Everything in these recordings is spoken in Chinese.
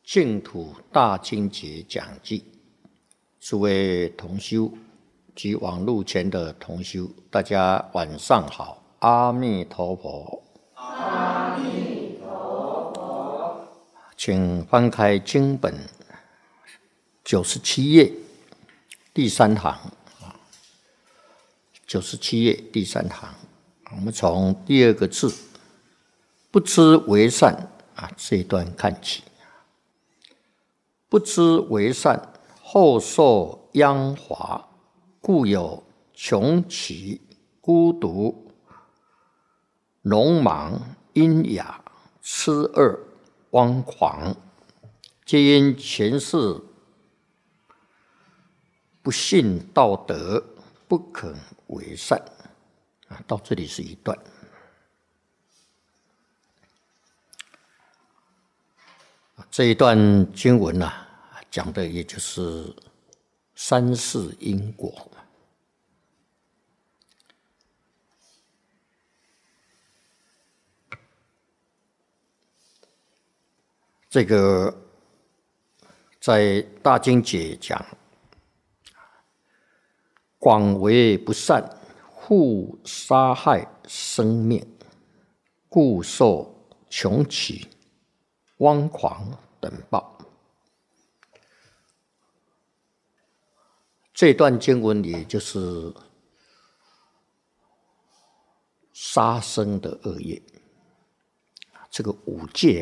净土大经节讲记，诸位同修及网络前的同修，大家晚上好，阿弥陀佛。 阿弥陀佛。 请翻开经本97页第3行，97页第3行，我们从第2个字不知为善这一段看起。不知为善，后受殃华，故有穷奇、孤独、聋盲、瘖哑、痴恶、妄狂，皆因前世不信道德，不肯为善。到这里是一段。这一段经文讲的也就是三世因果。这个在大经解讲，广为不善，互杀害生命，故受穷奇、妄狂等报。这段经文里就是杀生的恶业。这个五戒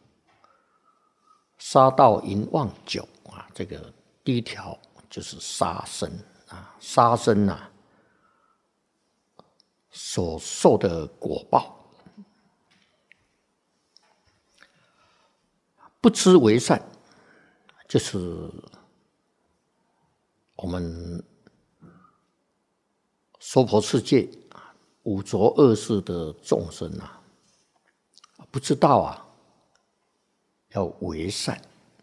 杀盗淫妄酒这个第一条就是杀生杀生所受的果报。不知为善，就是我们娑婆世界五浊恶世的众生不知道要为善，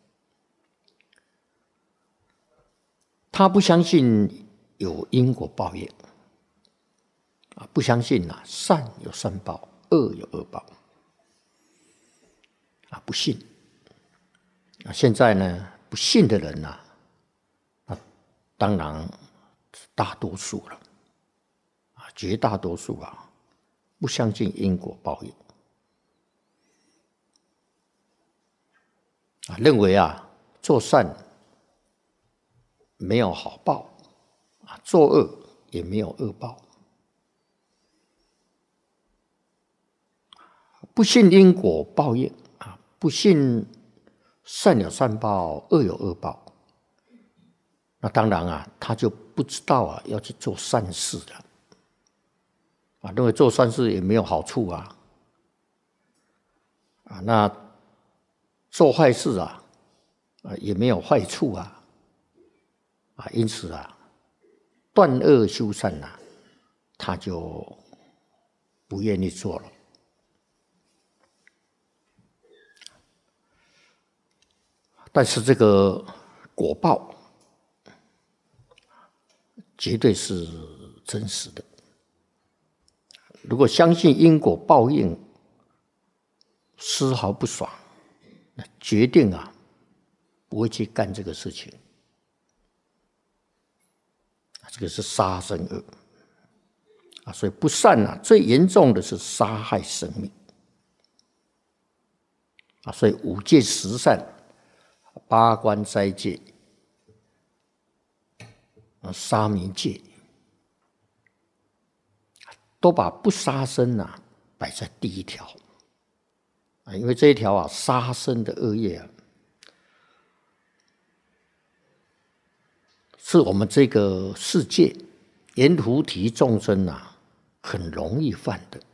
他不相信有因果报应不相信善有善报，恶有恶报不信。现在呢，不信的人当然大多数了绝大多数不相信因果报应认为做善没有好报做恶也没有恶报，不信因果报应不信善有善报，恶有恶报，那当然他就不知道要去做善事了认为做善事也没有好处那做坏事也没有坏处因此断恶修善他就不愿意做了。但是这个果报绝对是真实的。如果相信因果报应，丝毫不爽，决定不会去干这个事情。这个是杀生恶所以不善最严重的是杀害生命所以五戒十善、八关斋戒、沙弥戒都把不杀生摆在第一条因为这一条杀生的恶业是我们这个世界阎浮提众生很容易犯的